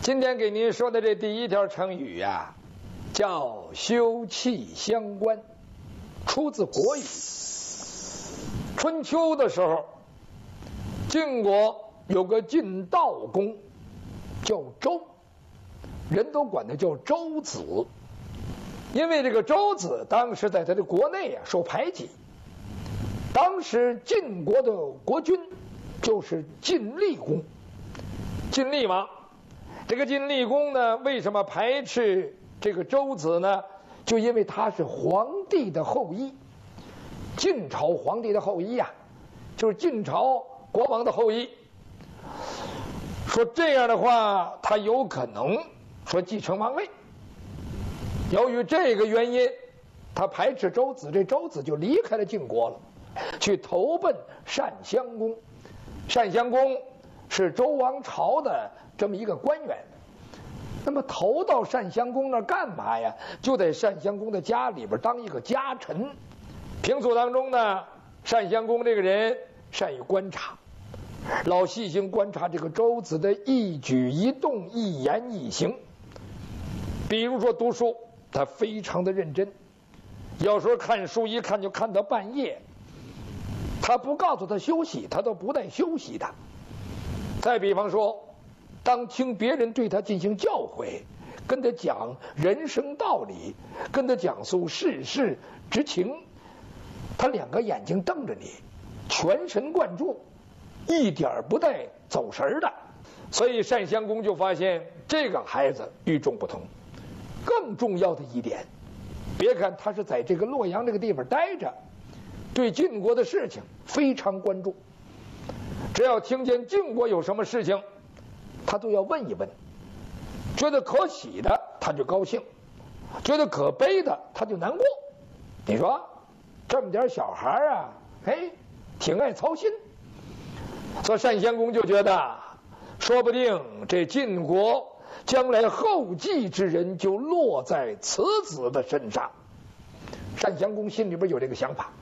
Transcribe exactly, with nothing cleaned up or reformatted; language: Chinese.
今天给您说的这第一条成语呀、啊，叫休戚相关，出自国语。春秋的时候，晋国有个晋悼公，叫周，人都管他叫周子。因为这个周子当时在他的国内啊受排挤，当时晋国的国君就是晋厉公，晋厉王。这个晋厉公呢，为什么排斥这个周子呢？就因为他是皇帝的后裔，晋朝皇帝的后裔啊，就是晋朝国王的后裔。说这样的话，他有可能说继承王位。由于这个原因，他排斥周子，这周子就离开了晋国了，去投奔单襄公。单襄公是周王朝的这么一个官员，那么投到单襄公那儿干嘛呀？就在单襄公的家里边当一个家臣。平素当中呢，单襄公这个人善于观察，老细心观察这个周子的一举一动、一言一行。比如说读书，他非常的认真，有时候看书一看就看到半夜，他不告诉他休息，他都不带休息的。再比方说，当听别人对他进行教诲，跟他讲人生道理，跟他讲述世事之情，他两个眼睛瞪着你，全神贯注，一点不带走神的。所以单襄公就发现这个孩子与众不同。更重要的一点，别看他是在这个洛阳这个地方待着，对晋国的事情非常关注，只要听见晋国有什么事情，他都要问一问，觉得可喜的他就高兴，觉得可悲的他就难过。你说这么点小孩啊，哎，挺爱操心。所以单襄公就觉得，说不定这晋国将来后继之人就落在此子的身上。单襄公心里边有这个想法。